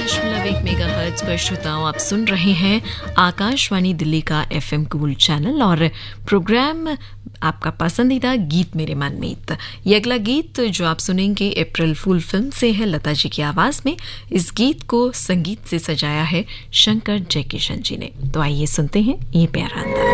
101.1 megahertz पर श्रोताओं आप सुन रहे हैं आकाशवाणी दिल्ली का FM कूल चैनल और प्रोग्राम आपका पसंदीदा गीत मेरे मनमीत। ये अगला गीत जो आप सुनेंगे अप्रैल फूल फिल्म से है, लता जी की आवाज में। इस गीत को संगीत से सजाया है शंकर जयकिशन जी ने। तो आइए सुनते हैं ये प्यारा अंदाज।